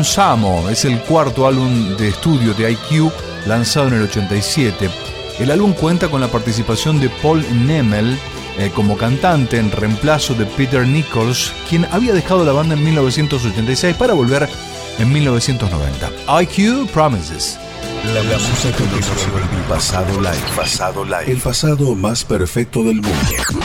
Samo es el cuarto álbum de estudio de IQ, lanzado en el 87. El álbum cuenta con la participación de Paul Nemmel como cantante en reemplazo de Peter Nichols, quien había dejado la banda en 1986 para volver en 1990. IQ Promises. La música que nos el pasado live. El pasado más perfecto del mundo.